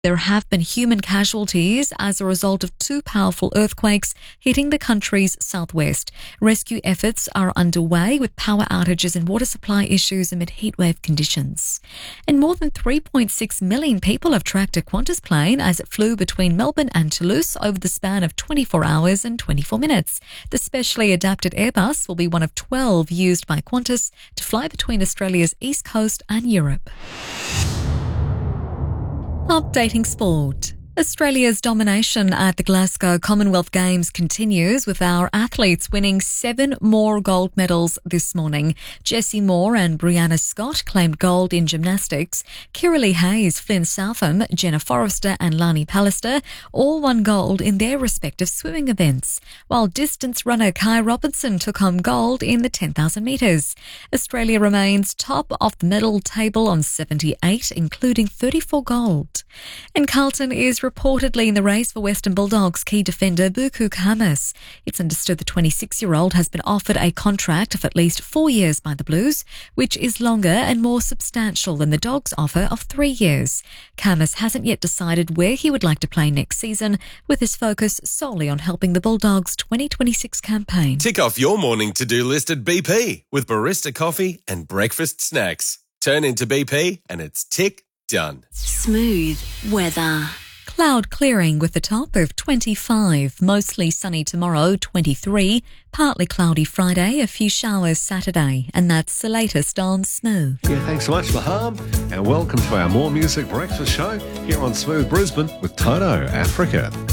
There have been human casualties as a result of two powerful earthquakes hitting the country's southwest. Rescue efforts are underway with power outages and water supply issues amid heatwave conditions. And more than 3.6 million people have tracked a Qantas plane as it flew between Melbourne and Toulouse over the span of 24 hours and 24 minutes. The specially adapted Airbus will be one of 12 used by Qantas to fly between Australia's east coast and Europe. Updating sport. Australia's domination at the Glasgow Commonwealth Games continues, with our athletes winning 7 more gold medals this morning. Jessie Moore and Brianna Scott claimed gold in gymnastics. Kiralee Hayes, Flynn Southam, Jenna Forrester and Lani Pallister all won gold in their respective swimming events, while distance runner Kai Robinson took home gold in the 10,000 metres. Australia remains top of the medal table on 78, including 34 gold. And Carlton is reportedly in the race for Western Bulldogs key defender Buku Khamis. It's understood the 26-year-old has been offered a contract of at least 4 years by the Blues, which is longer and more substantial than the Dogs' offer of 3 years. Khamis hasn't yet decided where he would like to play next season, with his focus solely on helping the Bulldogs' 2026 campaign. Tick off your morning to-do list at BP with barista coffee and breakfast snacks. Turn into BP and it's tick done. Smooth weather. Cloud clearing with a top of 25, mostly sunny tomorrow, 23, partly cloudy Friday, a few showers Saturday, and that's the latest on Smooth. Yeah, thanks so much, Laham, and welcome to our More Music Breakfast show here on Smooth Brisbane with Toto Africa.